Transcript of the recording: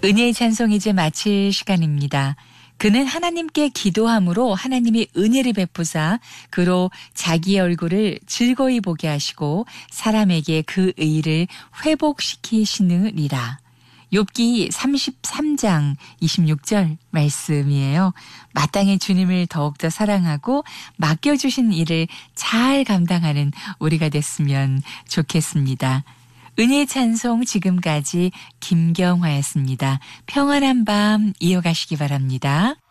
은혜의 찬송 이제 마칠 시간입니다. 그는 하나님께 기도함으로 하나님이 은혜를 베푸사 그로 자기의 얼굴을 즐거이 보게 하시고 사람에게 그 의를 회복시키시느니라. 욥기 33장 26절 말씀이에요. 마땅히 주님을 더욱더 사랑하고 맡겨주신 일을 잘 감당하는 우리가 됐으면 좋겠습니다. 은혜의 찬송 지금까지 김경화였습니다. 평안한 밤 이어가시기 바랍니다.